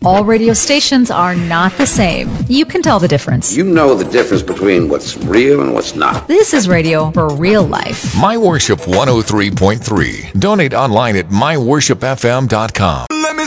All radio stations are not the same. You can tell the difference. You know the difference between what's real and what's not. This is radio for real life. My Worship 103.3. Donate online at myworshipfm.com.